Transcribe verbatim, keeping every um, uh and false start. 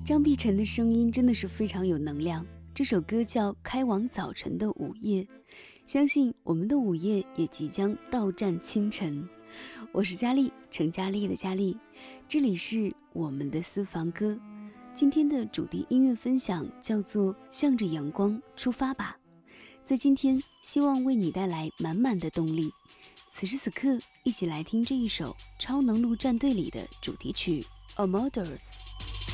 张碧晨的声音真的是非常有能量，这首歌叫《开往早晨的午夜》，相信我们的午夜也即将到站清晨。我是佳丽，陈佳丽的佳丽，这里是我们的私房歌。今天的主题音乐分享叫做向着阳光出发吧，在今天希望为你带来满满的动力。此时此刻一起来听这一首超能陆战队里的主题曲 Amours。